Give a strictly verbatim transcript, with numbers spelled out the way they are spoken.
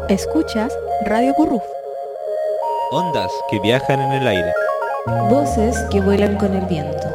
Escuchas Radio Curruf. Ondas que viajan en el aire. Voces que vuelan con el viento.